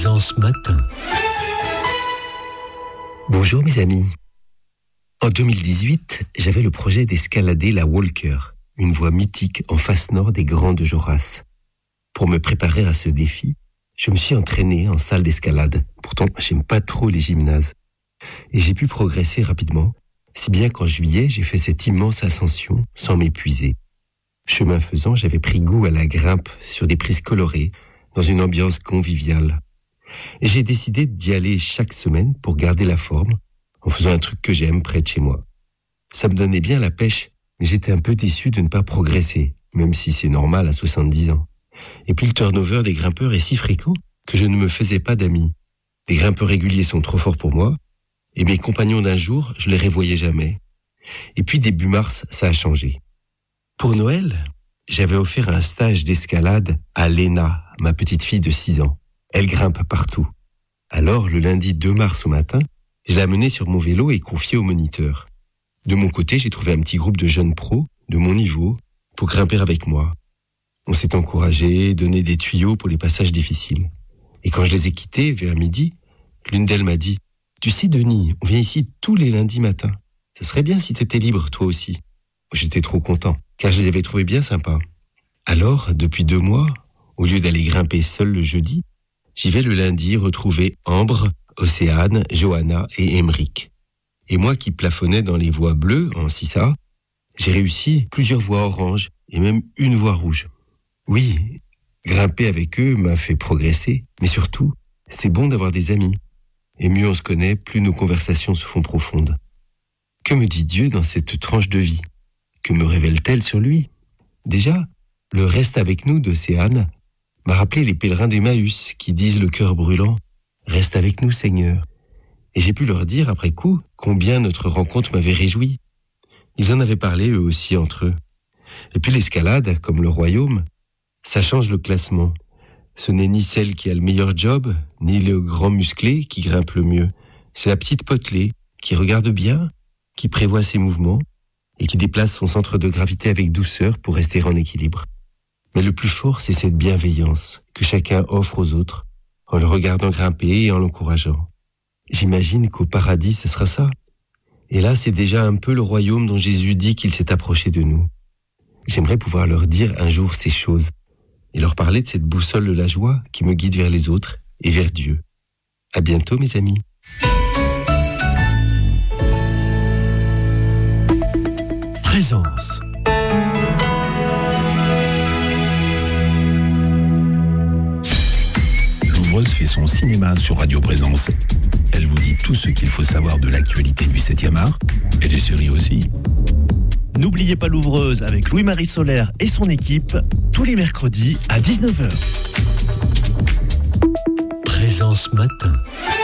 Ce matin. Bonjour mes amis. En 2018, j'avais le projet d'escalader la Walker, une voie mythique en face nord des Grandes Jorasses. Pour me préparer à ce défi, je me suis entraîné en salle d'escalade. Pourtant, j'aime pas trop les gymnases. Et j'ai pu progresser rapidement, si bien qu'en juillet, j'ai fait cette immense ascension sans m'épuiser. Chemin faisant, j'avais pris goût à la grimpe sur des prises colorées, dans une ambiance conviviale. Et j'ai décidé d'y aller chaque semaine pour garder la forme, en faisant un truc que j'aime près de chez moi. Ça me donnait bien la pêche, mais j'étais un peu déçu de ne pas progresser, même si c'est normal à 70 ans. Et puis le turnover des grimpeurs est si fréquent que je ne me faisais pas d'amis. Les grimpeurs réguliers sont trop forts pour moi, et mes compagnons d'un jour, je les revoyais jamais. Et puis début mars, ça a changé. Pour Noël, j'avais offert un stage d'escalade à Léna, ma petite fille de 6 ans. Elle grimpe partout. Alors, le lundi 2 mars au matin, je l'ai amenée sur mon vélo et confiée au moniteur. De mon côté, j'ai trouvé un petit groupe de jeunes pros, de mon niveau, pour grimper avec moi. On s'est encouragés, donné des tuyaux pour les passages difficiles. Et quand je les ai quittés, vers midi, l'une d'elles m'a dit « Tu sais, Denis, on vient ici tous les lundis matins. Ce serait bien si t'étais libre, toi aussi. » J'étais trop content, car je les avais trouvés bien sympas. Alors, depuis 2 mois, au lieu d'aller grimper seul le jeudi, j'y vais le lundi retrouver Ambre, Océane, Johanna et Émeric. Et moi qui plafonnais dans les voies bleues en Sissa, j'ai réussi plusieurs voies oranges et même une voie rouge. Oui, grimper avec eux m'a fait progresser, mais surtout, c'est bon d'avoir des amis. Et mieux on se connaît, plus nos conversations se font profondes. Que me dit Dieu dans cette tranche de vie ? Que me révèle-t-elle sur lui ? Déjà, le « Reste avec nous » d'Océane m'a rappelé les pèlerins d'Emmaüs qui disent le cœur brûlant « Reste avec nous, Seigneur ». Et j'ai pu leur dire après coup combien notre rencontre m'avait réjoui. Ils en avaient parlé eux aussi entre eux. Et puis l'escalade, comme le royaume, ça change le classement. Ce n'est ni celle qui a le meilleur job, ni le grand musclé qui grimpe le mieux. C'est la petite potelée qui regarde bien, qui prévoit ses mouvements et qui déplace son centre de gravité avec douceur pour rester en équilibre. Mais le plus fort, c'est cette bienveillance que chacun offre aux autres, en le regardant grimper et en l'encourageant. J'imagine qu'au paradis, ce sera ça. Et là, c'est déjà un peu le royaume dont Jésus dit qu'il s'est approché de nous. J'aimerais pouvoir leur dire un jour ces choses, et leur parler de cette boussole de la joie qui me guide vers les autres et vers Dieu. À bientôt, mes amis. Présence. Louvreuse fait son cinéma sur Radio Présence. Elle vous dit tout ce qu'il faut savoir de l'actualité du 7e art et des séries aussi. N'oubliez pas l'Ouvreuse avec Louis-Marie Solaire et son équipe tous les mercredis à 19h. Présence matin.